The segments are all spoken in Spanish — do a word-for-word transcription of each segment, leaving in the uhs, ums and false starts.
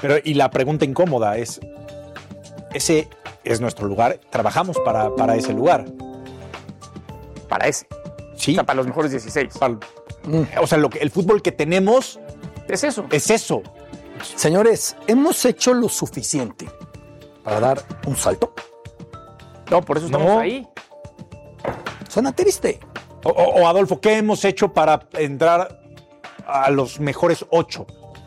Pero, y la pregunta incómoda es, ¿ese es nuestro lugar? ¿Trabajamos para, para ese lugar? Para ese. Sí. O sea, para los mejores dieciséis. Para, o sea, lo que, el fútbol que tenemos es eso. Es eso. Señores, ¿hemos hecho lo suficiente para dar un salto? No, por eso estamos no. ahí. Suena triste. O, o, o Adolfo, ¿qué hemos hecho para entrar a los mejores ocho?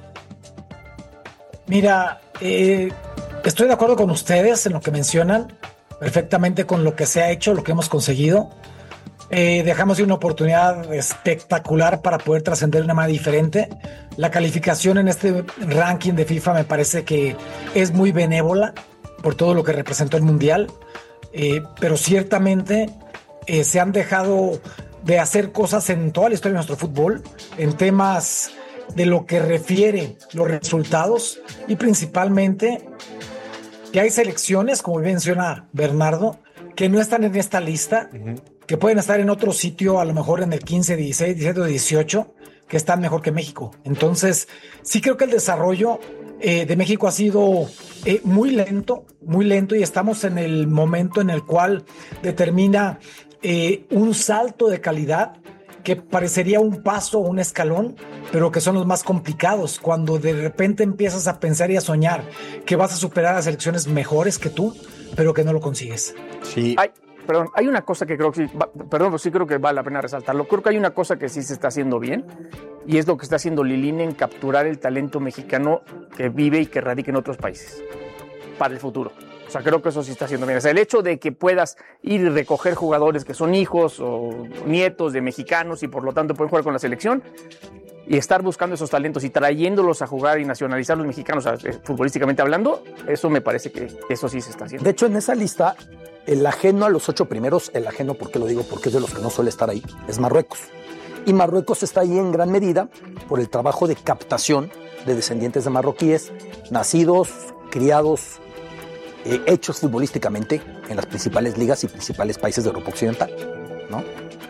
Mira, eh, estoy de acuerdo con ustedes en lo que mencionan, perfectamente con lo que se ha hecho, lo que hemos conseguido. Eh, dejamos una oportunidad espectacular para poder trascender de una manera diferente. La calificación en este ranking de FIFA me parece que es muy benévola por todo lo que representó el Mundial, eh, pero ciertamente eh, se han dejado de hacer cosas en toda la historia de nuestro fútbol, en temas de lo que refiere los resultados y principalmente que hay selecciones, como menciona Bernardo, que no están en esta lista, uh-huh. que pueden estar en otro sitio, a lo mejor en el quince, dieciséis, diecisiete, dieciocho, que están mejor que México. Entonces, sí creo que el desarrollo eh, de México ha sido eh, muy lento, muy lento, y estamos en el momento en el cual determina eh, un salto de calidad que parecería un paso, un escalón, pero que son los más complicados, cuando de repente empiezas a pensar y a soñar que vas a superar a selecciones mejores que tú, pero que no lo consigues. Sí. Hay, perdón, hay una cosa que creo que sí, va, perdón, pero sí creo que vale la pena resaltarlo. Creo que hay una cosa que sí se está haciendo bien, y es lo que está haciendo Lilini en capturar el talento mexicano que vive y que radica en otros países para el futuro. O sea, creo que eso sí está haciendo bien. O sea, el hecho de que puedas ir y recoger jugadores que son hijos o nietos de mexicanos y por lo tanto pueden jugar con la selección, y estar buscando esos talentos y trayéndolos a jugar y nacionalizar los mexicanos, o sea, futbolísticamente hablando, eso me parece que eso sí se está haciendo. De hecho, en esa lista, el ajeno a los ocho primeros, el ajeno, ¿por qué lo digo? Porque es de los que no suele estar ahí, es Marruecos. Y Marruecos está ahí en gran medida por el trabajo de captación de descendientes de marroquíes, nacidos, criados, eh, hechos futbolísticamente en las principales ligas y principales países de Europa Occidental, ¿no?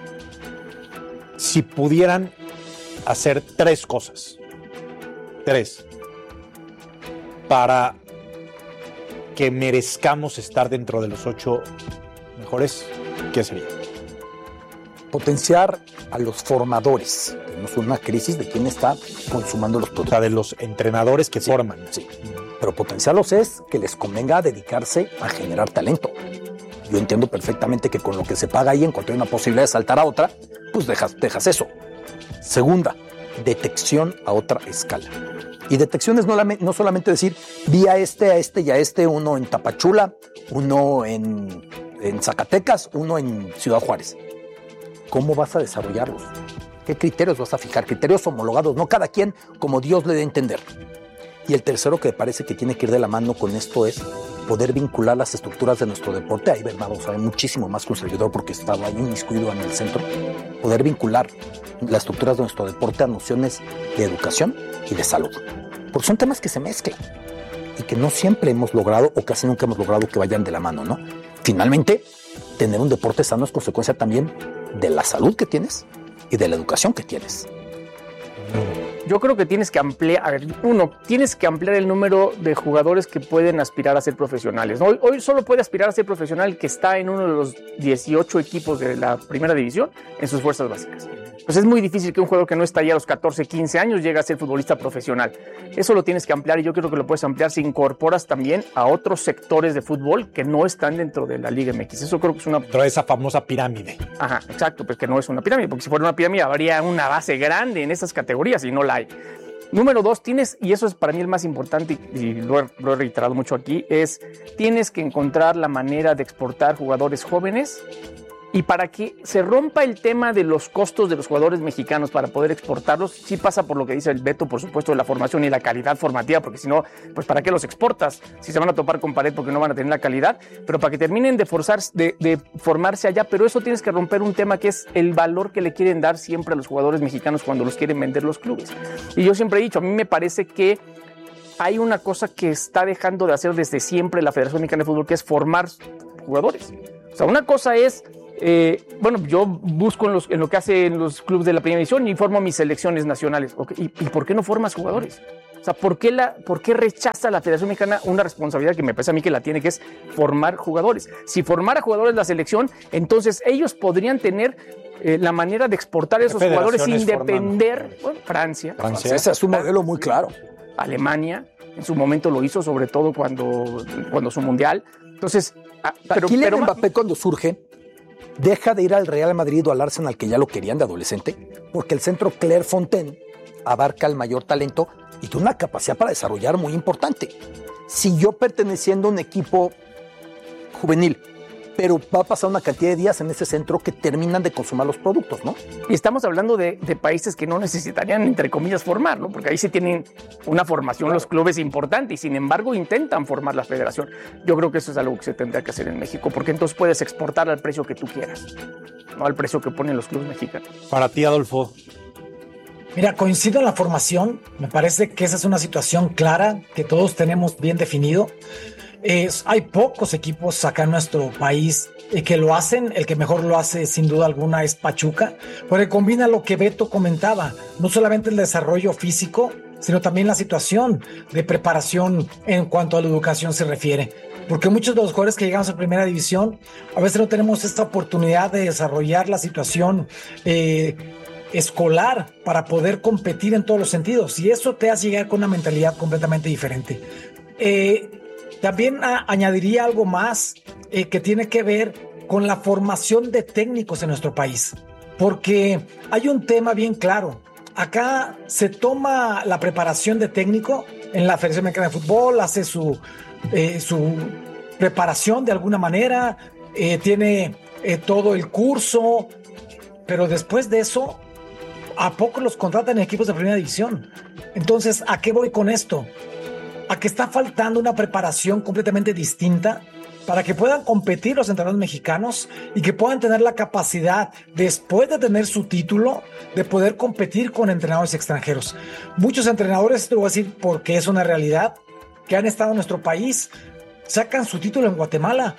Si pudieran hacer tres cosas, tres, para que merezcamos estar dentro de los ocho mejores, ¿qué sería? Potenciar a los formadores. Tenemos una crisis de quién está consumando los productos. O sea, de los entrenadores que sí, forman. Sí, pero potenciarlos es que les convenga dedicarse a generar talento. Yo entiendo perfectamente que con lo que se paga ahí, en cuanto hay una posibilidad de saltar a otra, pues dejas, dejas eso. Segunda, detección a otra escala. Y detección es no, la, no solamente decir, vi a este, a este y a este, uno en Tapachula, uno en, en Zacatecas, uno en Ciudad Juárez. ¿Cómo vas a desarrollarlos? ¿Qué criterios vas a fijar? Criterios homologados, no cada quien como Dios le dé a entender. Y el tercero que parece que tiene que ir de la mano con esto es poder vincular las estructuras de nuestro deporte. Ahí Bernardo sabe muchísimo más que un servidor porque estaba ahí inmiscuido en el centro. Poder vincular las estructuras de nuestro deporte a nociones de educación y de salud. Porque son temas que se mezclan y que no siempre hemos logrado o casi nunca hemos logrado que vayan de la mano, ¿no? Finalmente, tener un deporte sano es consecuencia también de la salud que tienes y de la educación que tienes. Yo creo que tienes que ampliar, uno, tienes que ampliar el número de jugadores que pueden aspirar a ser profesionales. Hoy, hoy solo puede aspirar a ser profesional el que está en uno de los dieciocho equipos de la primera división en sus fuerzas básicas. Pues es muy difícil que un jugador que no está ya a los catorce, quince años llegue a ser futbolista profesional. Eso lo tienes que ampliar y yo creo que lo puedes ampliar si incorporas también a otros sectores de fútbol que no están dentro de la Liga M X. Eso creo que es una... Dentro de esa famosa pirámide. Ajá, exacto, pues que no es una pirámide, porque si fuera una pirámide habría una base grande en esas categorías y no la hay. Número dos, tienes, y eso es para mí el más importante y lo he, lo he reiterado mucho aquí, es tienes que encontrar la manera de exportar jugadores jóvenes. Y para que se rompa el tema de los costos de los jugadores mexicanos para poder exportarlos, sí pasa por lo que dice el Beto, por supuesto, de la formación y la calidad formativa, porque si no, pues ¿para qué los exportas? Si se van a topar con pared porque no van a tener la calidad, pero para que terminen de, forzar, de, de formarse allá, pero eso tienes que romper un tema que es el valor que le quieren dar siempre a los jugadores mexicanos cuando los quieren vender los clubes. Y yo siempre he dicho, a mí me parece que hay una cosa que está dejando de hacer desde siempre la Federación Mexicana de Fútbol, que es formar jugadores. O sea, una cosa es... Eh, bueno, yo busco en, los, en lo que hacen los clubes de la primera división y formo mis selecciones nacionales. Okay. ¿Y, ¿Y por qué no formas jugadores? O sea, ¿por qué, la, ¿por qué rechaza la Federación Mexicana una responsabilidad que me parece a mí que la tiene, que es formar jugadores? Si formara jugadores la selección, entonces ellos podrían tener eh, la manera de exportar a esos jugadores sin depender. Bueno, Francia. Francia. Ese es un modelo muy claro. Alemania, en su momento lo hizo, sobre todo cuando, cuando su mundial. Entonces, pero, Kylian pero Mbappé cuando surge, deja de ir al Real Madrid o al Arsenal, que ya lo querían de adolescente, porque el centro Clairefontaine abarca el mayor talento y tiene una capacidad para desarrollar muy importante. Si yo perteneciendo a un equipo juvenil, pero va a pasar una cantidad de días en ese centro que terminan de consumir los productos, ¿no? Y estamos hablando de, de países que no necesitarían, entre comillas, formar, ¿no? Porque ahí sí tienen una formación los clubes importante y sin embargo intentan formar la federación. Yo creo que eso es algo que se tendría que hacer en México, porque entonces puedes exportar al precio que tú quieras, no al precio que ponen los clubes mexicanos. Para ti, Adolfo. Mira, coincido en la formación. Me parece que esa es una situación clara que todos tenemos bien definido. Es, hay pocos equipos acá en nuestro país eh, que lo hacen. El que mejor lo hace sin duda alguna es Pachuca, porque combina lo que Beto comentaba, no solamente el desarrollo físico, sino también la situación de preparación en cuanto a la educación se refiere. Porque muchos de los jugadores que llegamos a primera división a veces no tenemos esta oportunidad de desarrollar la situación eh, escolar para poder competir en todos los sentidos, y eso te hace llegar con una mentalidad completamente diferente. Eh, también a, añadiría algo más eh, que tiene que ver con la formación de técnicos en nuestro país, porque hay un tema bien claro. Acá se toma la preparación de técnico en la Federación Mexicana de Fútbol, hace su, eh, su preparación de alguna manera, eh, tiene eh, todo el curso, pero después de eso ¿a poco los contratan en equipos de primera división? Entonces, ¿a qué voy con esto? A que está faltando una preparación completamente distinta para que puedan competir los entrenadores mexicanos y que puedan tener la capacidad, después de tener su título, de poder competir con entrenadores extranjeros. Muchos entrenadores, te voy a decir porque es una realidad, que han estado en nuestro país, sacan su título en Guatemala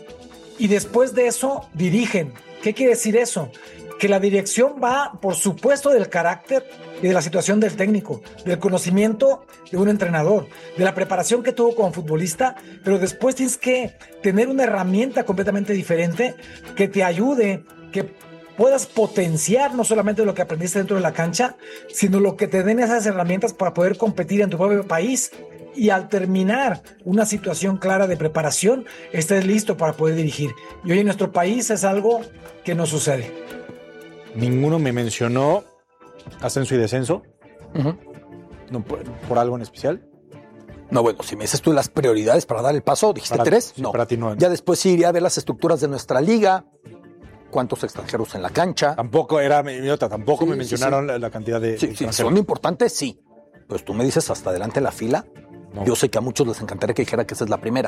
y después de eso dirigen. ¿Qué quiere decir eso? Que la dirección va, por supuesto, del carácter y de la situación del técnico, del conocimiento de un entrenador, de la preparación que tuvo como futbolista, pero después tienes que tener una herramienta completamente diferente que te ayude, que puedas potenciar no solamente lo que aprendiste dentro de la cancha, sino lo que te den esas herramientas para poder competir en tu propio país. Y al terminar una situación clara de preparación, estés listo para poder dirigir. Y hoy en nuestro país es algo que no sucede. Ninguno me mencionó ascenso y descenso. Uh-huh. No, por, por algo en especial. No, bueno, si me dices tú las prioridades para dar el paso, dijiste para, tres. Sí, no. Para ti no. Ya después sí iría a ver las estructuras de nuestra liga, cuántos extranjeros en la cancha. Tampoco era mi otra, tampoco sí, me mencionaron sí, sí. La, la cantidad de, sí, de sí, son importantes, sí. Pues tú me dices hasta adelante la fila. No. Yo sé que a muchos les encantaría que dijera que esa es la primera.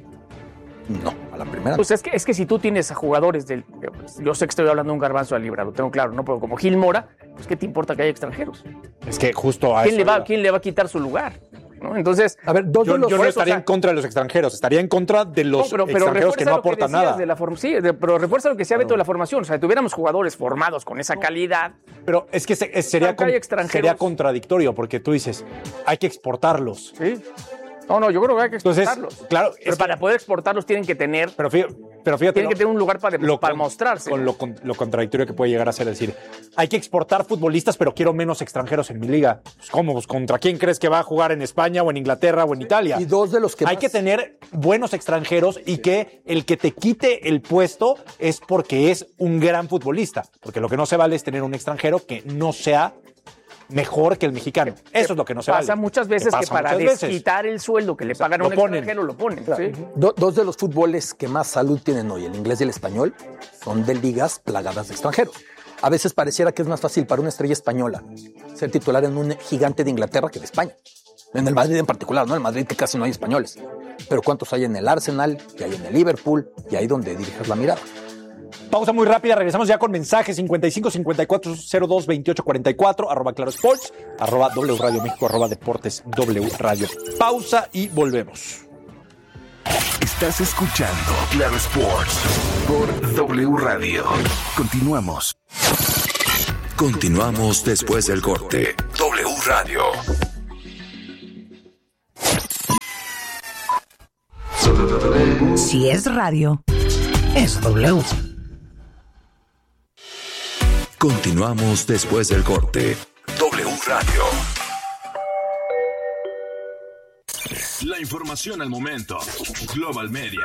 No, a la primera. Pues es que, es que si tú tienes a jugadores del. Yo sé que estoy hablando de un garbanzo de libra, lo tengo claro, ¿no? Pero como Gil Mora, pues ¿qué te importa que haya extranjeros? Es que justo a ¿Quién, eso le va, ¿quién le va a quitar su lugar? ¿No? Entonces, a ver, dos yo, de los yo no eso, estaría o sea, en contra de los extranjeros, estaría en contra de los no, pero, pero extranjeros que no aportan nada. De la form- sí, de, pero refuerza lo que decía claro. Beto de la formación. O sea, tuviéramos jugadores formados con esa calidad. Pero es que se, es, sería, con, sería contradictorio porque tú dices, hay que exportarlos. Sí. No, no, yo creo que hay que exportarlos. Entonces, claro, pero para poder exportarlos tienen que tener. Pero fíjate, pero fíjate tienen no, que tener un lugar para, lo, para mostrarse. Con lo, con lo contradictorio que puede llegar a ser decir, hay que exportar futbolistas, pero quiero menos extranjeros en mi liga. Pues, ¿cómo? Pues, ¿contra quién crees que va a jugar en España o en Inglaterra o en Italia? Y dos de los que hay más... que tener buenos extranjeros y que el que te quite el puesto es porque es un gran futbolista. Porque lo que no se vale es tener un extranjero que no sea mejor que el mexicano. Eso es lo que no se pasa vale. Muchas veces que, que para desquitar el sueldo que le pagan a un extranjero lo ponen. Claro. ¿Sí? Do, dos de los fútboles que más salud tienen hoy, el inglés y el español, son de ligas plagadas de extranjeros. A veces pareciera que es más fácil para una estrella española ser titular en un gigante de Inglaterra que de España. En el Madrid en particular, ¿no? En el Madrid que casi no hay españoles. Pero ¿cuántos hay en el Arsenal? ¿Qué hay en el Liverpool? Y ahí donde diriges la mirada. Pausa muy rápida, regresamos ya con mensajes cincuenta y cinco cincuenta y cuatro cero dos veintiocho cuarenta y cuatro, arroba Claro Sports, arroba W Radio México, arroba Deportes W Radio. Pausa y volvemos. Estás escuchando Claro Sports por W Radio. Continuamos. Continuamos después del corte. W Radio. Si es radio, es W. Continuamos después del corte. W Radio. La información al momento. Global Media.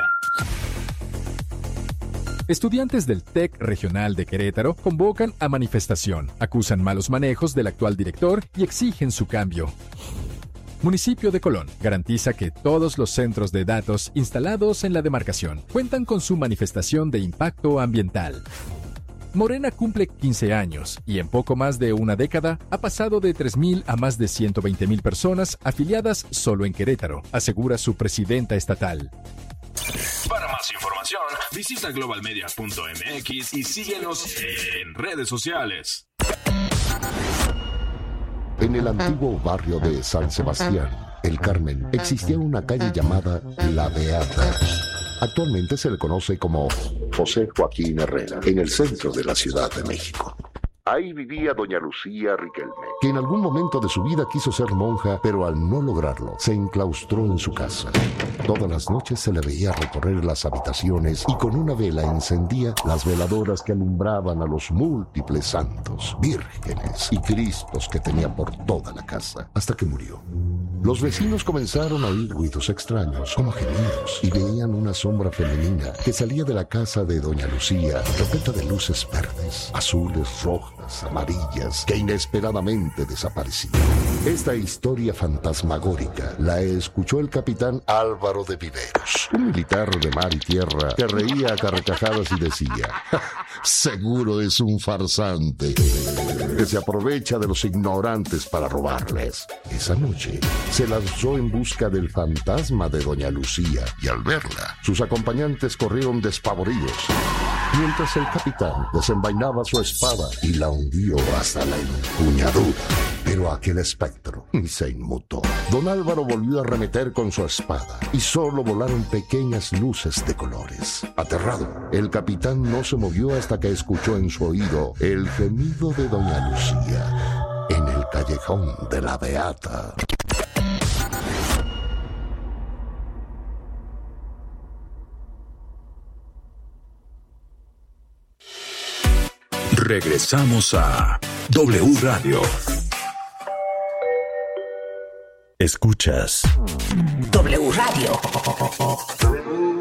Estudiantes del TEC Regional de Querétaro convocan a manifestación, acusan malos manejos del actual director y exigen su cambio. Municipio de Colón garantiza que todos los centros de datos instalados en la demarcación cuentan con su manifestación de impacto ambiental. Morena cumple quince años y en poco más de una década ha pasado de tres mil a más de ciento veinte mil personas afiliadas solo en Querétaro, asegura su presidenta estatal. Para más información, visita global media punto m x y síguenos en redes sociales. En el antiguo barrio de San Sebastián, El Carmen, existía una calle llamada La Beata. Actualmente se le conoce como José Joaquín Herrera, en el centro de la Ciudad de México. Ahí vivía doña Lucía Riquelme, que en algún momento de su vida quiso ser monja, pero al no lograrlo, se enclaustró en su casa. Todas las noches se le veía recorrer las habitaciones y con una vela encendía las veladoras que alumbraban a los múltiples santos, vírgenes y cristos que tenía por toda la casa, hasta que murió. Los vecinos comenzaron a oír ruidos extraños, como gemidos, y veían una sombra femenina que salía de la casa de doña Lucía, repleta de luces verdes, azules, rojas, amarillas, que inesperadamente desaparecían. Esta historia fantasmagórica la escuchó el capitán Álvaro de Viveros, un militar de mar y tierra que reía a carcajadas y decía: seguro es un farsante que se aprovecha de los ignorantes para robarles. Esa noche se lanzó en busca del fantasma de doña Lucía y al verla, sus acompañantes corrieron despavoridos, mientras el capitán desenvainaba su espada y la hundió hasta la empuñadura. Pero aquel espectro ni se inmutó. Don Álvaro volvió a arremeter con su espada y solo volaron pequeñas luces de colores. Aterrado, el capitán no se movió hasta que escuchó en su oído el gemido de doña Lucía en el callejón de la Beata. Regresamos a W Radio. Escuchas W Radio.